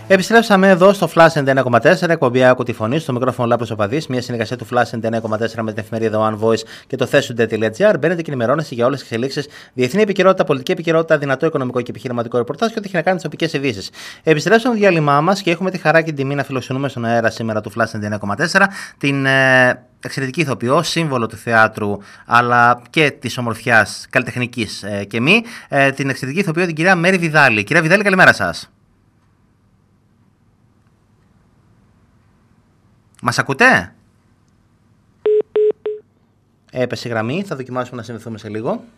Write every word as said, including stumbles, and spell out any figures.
Επιστρέψαμε εδώ στο Flash ενενήντα ένα κόμμα τέσσερα, εκπομπή Άκου τη Φωνή, στο μικρόφωνο Λάπρος Οπαδής, μια συνεργασία του Flash ενενήντα ένα κόμμα τέσσερα με την εφημερίδα One Voice και το thesundai.gr. Μπαίνετε και ενημερώνεστε για όλες τις εξελίξεις, διεθνή επικαιρότητα, πολιτική επικαιρότητα, δυνατό οικονομικό και επιχειρηματικό ρεπορτάζ και ό,τι έχει να κάνει τις τοπικές ειδήσεις. Επιστρέψαμε στο διάλειμμά μας και έχουμε τη χαρά και την τιμή να φιλοξενούμε στον αέρα σήμερα του Flash ενενήντα ένα κόμμα τέσσερα την ε, εξαιρετική ηθοποιό, σύμβολο του θεάτρου αλλά και της ομορφιάς καλλιτεχνικής ε, και μη, ε, την εξαιρετική ηθοποιό την κυρία Μέρη Βιδάλη. Κυρία Βιδάλη, καλημέρα σας. Μας ακούτε? Έπεσε η γραμμή, θα δοκιμάσουμε να συνδεθούμε σε λίγο.